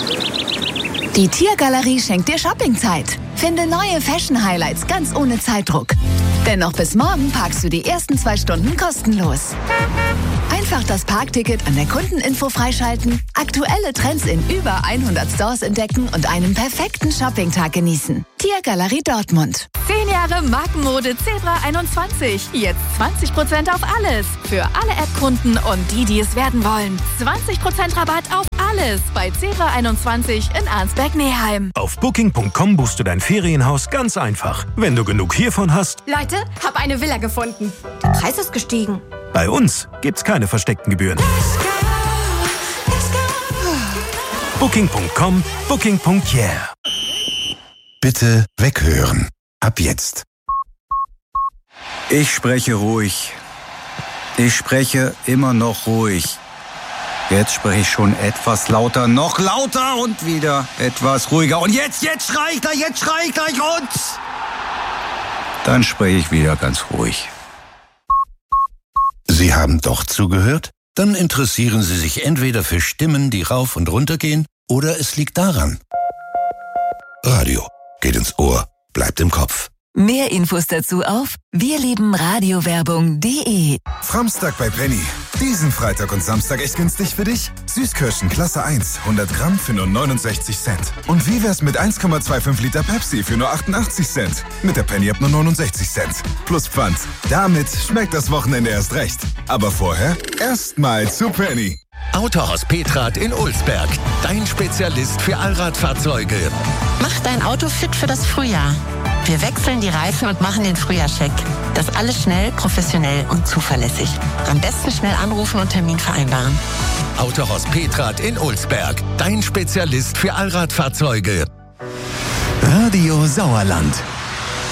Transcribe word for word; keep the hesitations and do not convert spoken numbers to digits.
Die Tiergalerie schenkt dir Shoppingzeit. Finde neue Fashion-Highlights ganz ohne Zeitdruck. Denn noch bis morgen parkst du die ersten zwei Stunden kostenlos. Einfach das Parkticket an der Kundeninfo freischalten, aktuelle Trends in über hundert Stores entdecken und einen perfekten Shoppingtag genießen. Tiergalerie Dortmund. Zehn Jahre Markenmode Zebra einundzwanzig. Jetzt zwanzig Prozent auf alles. Für alle App-Kunden und die, die es werden wollen. zwanzig Prozent Rabatt auf alles bei Zebra einundzwanzig in Arnsberg-Neheim. Auf booking punkt com buchst du dein Ferienhaus ganz einfach. Wenn du genug hiervon hast... Leute, hab eine Villa gefunden. Der Preis ist gestiegen. Bei uns gibt's keine versteckten Gebühren. booking punkt com, booking punkt yeah. Bitte weghören. Ab jetzt. Ich spreche ruhig. Ich spreche immer noch ruhig. Jetzt spreche ich schon etwas lauter, noch lauter und wieder etwas ruhiger. Und jetzt, jetzt schrei ich gleich, jetzt schrei ich gleich und... Dann spreche ich wieder ganz ruhig. Sie haben doch zugehört? Dann interessieren Sie sich entweder für Stimmen, die rauf und runter gehen, oder es liegt daran. Radio geht ins Ohr, bleibt im Kopf. Mehr Infos dazu auf wirliebenradiowerbung punkt de. Framstag bei Penny. Diesen Freitag und Samstag echt günstig für dich? Süßkirschen Klasse eins, hundert Gramm für nur neunundsechzig Cent. Und wie wär's mit eins Komma fünfundzwanzig Liter Pepsi für nur achtundachtzig Cent? Mit der Penny ab nur neunundsechzig Cent. Plus Pfand. Damit schmeckt das Wochenende erst recht. Aber vorher erstmal zu Penny. Autohaus Petrath in Ulsberg. Dein Spezialist für Allradfahrzeuge. Mach dein Auto fit für das Frühjahr. Wir wechseln die Reifen und machen den Frühjahrscheck. Das alles schnell, professionell und zuverlässig. Am besten schnell anrufen und Termin vereinbaren. Autohaus Petrath in Ulsberg. Dein Spezialist für Allradfahrzeuge. Radio Sauerland.